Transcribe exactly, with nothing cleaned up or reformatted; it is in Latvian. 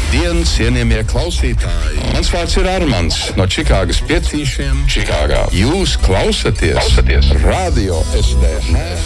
Labdien, cienījamie klausītāji! Mans vārds ir Armands no Čikāgas Pietīšiem, Čikāgā. Jūs klausāties, klausāties Radio S D H